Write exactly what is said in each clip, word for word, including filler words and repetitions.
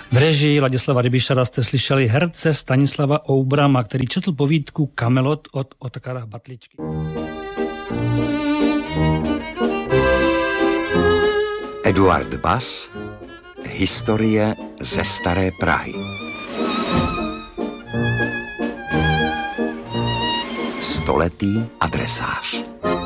V režii Ladislava Rybišara jste slyšeli herce Stanislava Oubrama, který četl povídku Kamelot od Otakara Batličky. Eduard Bass, Historie ze staré Prahy. Stoletý adresář.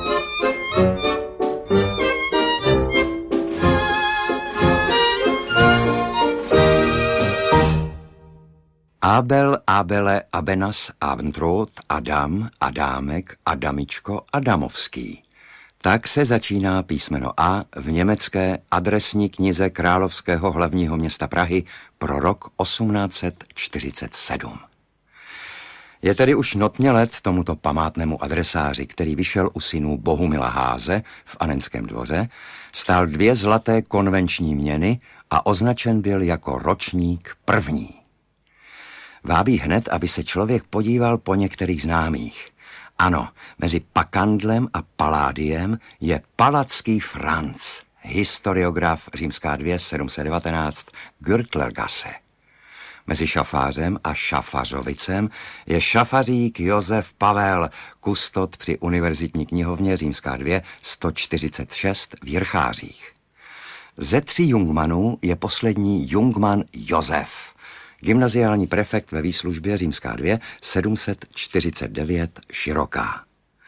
Abel, Abele, Abenas, Abendroth, Adam, Adámek, Adamičko, Adamovský. Tak se začíná písmeno A v německé adresní knize Královského hlavního města Prahy pro rok osmnáct set čtyřicet sedm. Je tedy už notně let tomuto památnému adresáři, který vyšel u synů Bohumila Háze v Anenském dvoře, stál dvě zlaté konvenční měny a označen byl jako ročník první. Vábí hned, aby se člověk podíval po některých známých. Ano, mezi Pakandlem a Paládiem je Palacký Franz, historiograf římská dvě sedm set devatenáct Gürtlergasse. Mezi Šafářem a Šafařovicem je šafařík Josef Pavel, kustod při univerzitní knihovně římská dvě sto čtyřicet šest v Jirchářích. Ze tří jungmanů je poslední jungman Josef, gymnaziální prefekt ve výslužbě římská dvě sedm set čtyřicet devět Široká.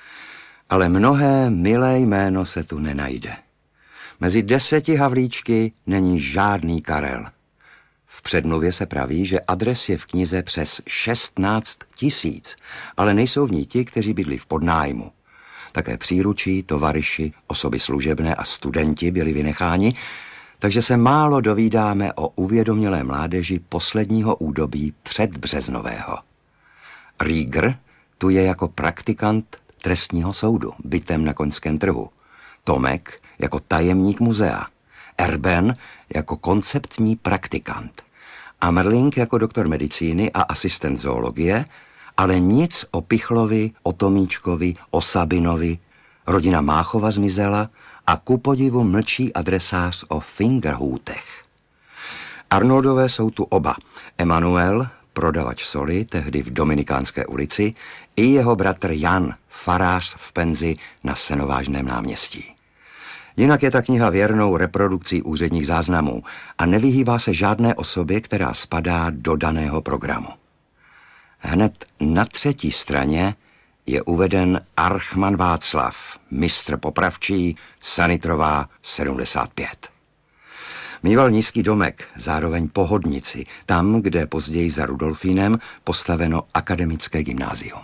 Ale mnohé milé jméno se tu nenajde. Mezi deseti Havlíčky není žádný Karel. V předmluvě se praví, že adres je v knize přes šestnáct tisíc, ale nejsou v ní ti, kteří bydlí v podnájmu. Také příručí, tovaryši, osoby služebné a studenti byli vynecháni, takže se málo dovídáme o uvědomělé mládeži posledního údobí předbřeznového. Rieger tu je jako praktikant trestního soudu, bytem na koňském trhu. Tomek jako tajemník muzea. Erben jako konceptní praktikant. Amerling jako doktor medicíny a asistent zoologie, ale nic o Pichlovi, o Tomíčkovi, o Sabinovi. Rodina Máchova zmizela a ku podivu mlčí adresář o Fingerhutech. Arnoldové jsou tu oba. Emanuel, prodavač soli, tehdy v Dominikánské ulici, i jeho bratr Jan, farář v penzi na Senovážném náměstí. Jinak je ta kniha věrnou reprodukcí úředních záznamů a nevyhýbá se žádné osobě, která spadá do daného programu. Hned na třetí straně je uveden Archman Václav, mistr popravčí, Sanitrová sedmdesát pět. Mýval nízký domek, zároveň pohodnici, tam, kde později za Rudolfínem postaveno akademické gymnázium.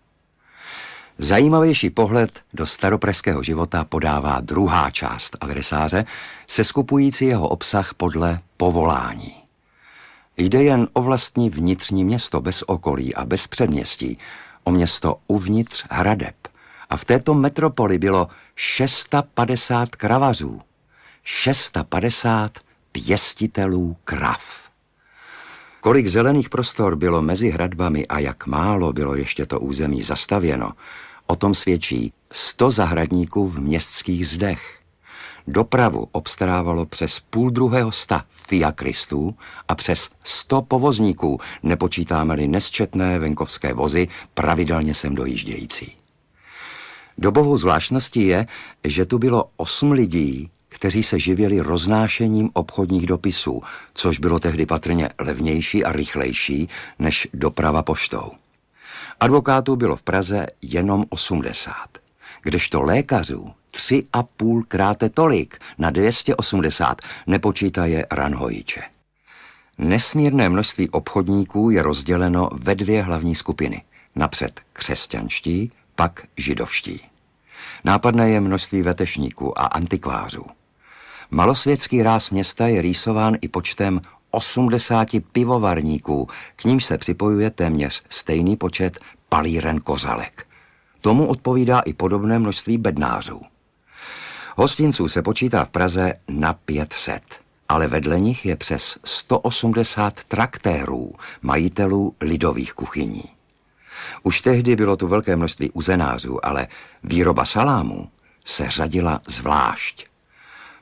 Zajímavější pohled do staropražského života podává druhá část adresáře, seskupující jeho obsah podle povolání. Jde jen o vlastní vnitřní město bez okolí a bez předměstí, o město uvnitř hradeb. A v této metropoli bylo šest set padesát kravařů, šest set padesát pěstitelů krav. Kolik zelených prostor bylo mezi hradbami a jak málo bylo ještě to území zastavěno, o tom svědčí sto zahradníků v městských zdech. Dopravu obstarávalo přes půl druhého sta fiakristů a přes sto povozníků, nepočítáme-li nesčetné venkovské vozy pravidelně sem dojíždějící. Dobovou zvláštností je, že tu bylo osm lidí, kteří se živili roznášením obchodních dopisů, což bylo tehdy patrně levnější a rychlejší než doprava poštou. Advokátů bylo v Praze jenom osmdesát, kdežto lékařů tři a půl kráte tolik, na dvě stě osmdesát, nepočítaje ranhojiče. Nesmírné množství obchodníků je rozděleno ve dvě hlavní skupiny. Napřed křesťanští, pak židovští. Nápadné je množství vetešníků a antikvářů. Malosvětský ráz města je rýsován i počtem osmdesáti pivovarníků, k nímž se připojuje téměř stejný počet palíren kozalek. Tomu odpovídá i podobné množství bednářů. Hostinců se počítá v Praze na pět set, ale vedle nich je přes sto osmdesát traktérů, majitelů lidových kuchyní. Už tehdy bylo tu velké množství uzenářů, ale výroba salámů se řadila zvlášť.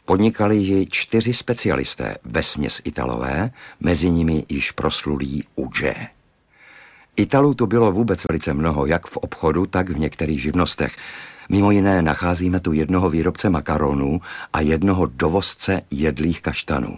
Podnikali ji čtyři specialisté, vesměs Italové, mezi nimi již proslulý Udže. Italů tu bylo vůbec velice mnoho, jak v obchodu, tak v některých živnostech. Mimo jiné nacházíme tu jednoho výrobce makaronů a jednoho dovozce jedlých kaštanů.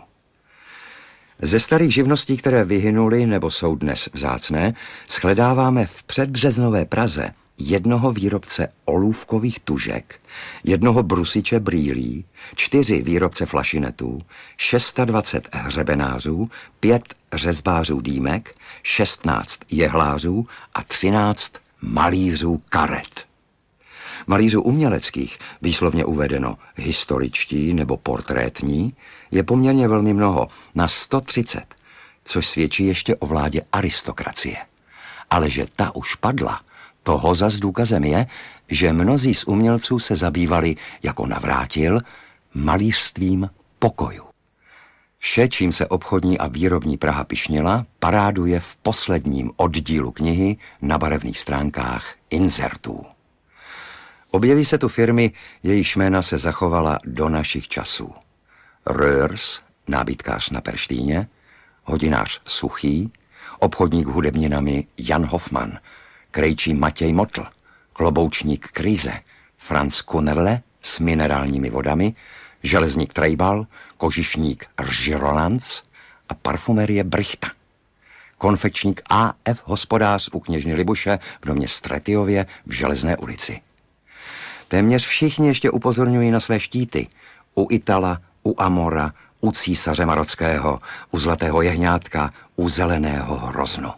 Ze starých živností, které vyhynuly nebo jsou dnes vzácné, shledáváme v předbřeznové Praze jednoho výrobce olůvkových tužek, jednoho brusiče brýlí, čtyři výrobce flašinetů, dvacet šest hřebenářů, pět řezbářů dýmek, šestnáct jehlářů a třináct malířů karet. Malířů uměleckých, výslovně uvedeno historičtí nebo portrétní, je poměrně velmi mnoho, na sto třicet, což svědčí ještě o vládě aristokracie. Ale že ta už padla, toho zas důkazem je, že mnozí z umělců se zabývali, jako Navrátil, malířstvím pokoju. Vše, čím se obchodní a výrobní Praha pyšnila, paráduje v posledním oddílu knihy na barevných stránkách inzertů. Objeví se tu firmy, jejíž jména se zachovala do našich časů. Röhrs, nábytkář na Perštýně, hodinář Suchý, obchodník hudebninami Jan Hoffmann, krejčí Matěj Motl, kloboučník Kryze, Franz Kunerle s minerálními vodami, železník Trejbal, kožišník Ržirolanc a parfumerie Brichta. Konfekčník A F Hospodář u kněžny Libuše v domě Stretiově v Železné ulici. Téměř všichni ještě upozorňují na své štíty. U Itala, u Amora, u císaře Marockého, u Zlatého jehňátka, u Zeleného hroznu.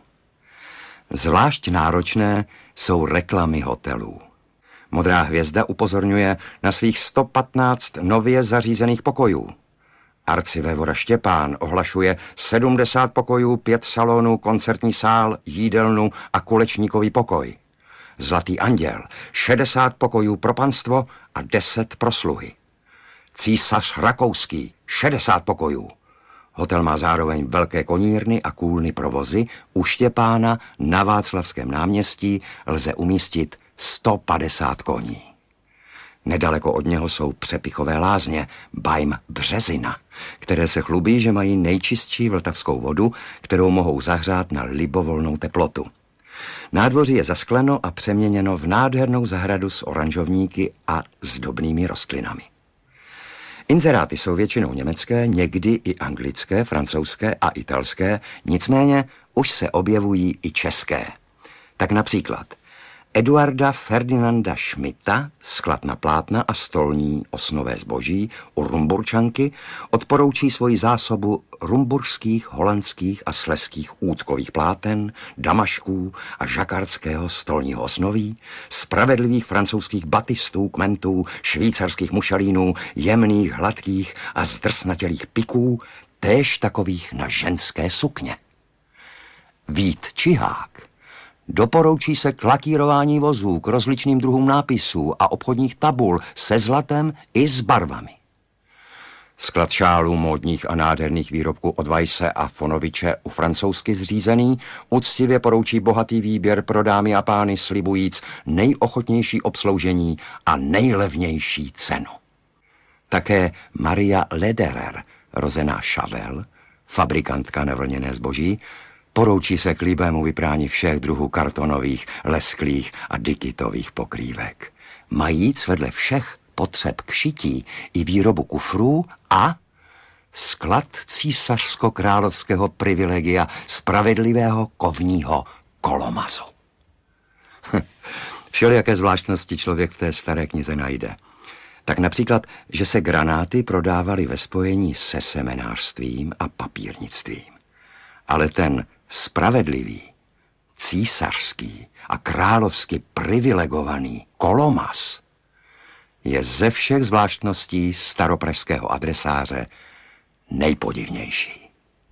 Zvlášť náročné jsou reklamy hotelů. Modrá hvězda upozorňuje na svých sto patnáct nově zařízených pokojů. Arcivévoda Štěpán ohlašuje sedmdesát pokojů, pět salonů, koncertní sál, jídelnu a kulečníkový pokoj. Zlatý anděl, šedesát pokojů pro panstvo a deset pro sluhy. Císař Rakouský, šedesát pokojů. Hotel má zároveň velké konírny a kůlny provozy. U Štěpána na Václavském náměstí lze umístit sto padesát koní. Nedaleko od něho jsou přepichové lázně, Bajm Březina, které se chlubí, že mají nejčistší vltavskou vodu, kterou mohou zahřát na libovolnou teplotu. Nádvoří je zaskleno a přeměněno v nádhernou zahradu s oranžovníky a zdobnými rostlinami. Inzeráty jsou většinou německé, někdy i anglické, francouzské a italské, nicméně už se objevují i české. Tak například Eduarda Ferdinanda Schmidta, sklad na plátna a stolní osnové zboží u Rumburčanky, odporoučí svoji zásobu rumburských, holandských a slezských útkových pláten, damašků a žakardského stolního osnoví, spravedlivých francouzských batistů, kmentů, švýcarských mušalínů, jemných, hladkých a zdrsnatělých piků, též takových na ženské sukně. Vít Čihák doporoučí se k lakírování vozů, k rozličným druhům nápisů a obchodních tabul se zlatem i s barvami. Sklad šálů módních a nádherných výrobků od Weisse a Fonoviče u francouzsky zřízený uctivě poroučí bohatý výběr pro dámy a pány, slibujíc nejochotnější obsloužení a nejlevnější cenu. Také Maria Lederer, rozená Chavel, fabrikantka na vlněné zboží, poroučí se k líbému vyprání všech druhů kartonových, lesklých a dikitových pokrývek. Majíc vedle všech potřeb k šití i výrobu kufrů a sklad císařsko-královského privilegia spravedlivého kovního kolomazu. Všelijaké zvláštnosti člověk v té staré knize najde. Tak například, že se granáty prodávaly ve spojení se semenářstvím a papírnictvím. Ale ten spravedlivý, císařský a královsky privilegovaný kolomaz je ze všech zvláštností staropražského adresáře nejpodivnější.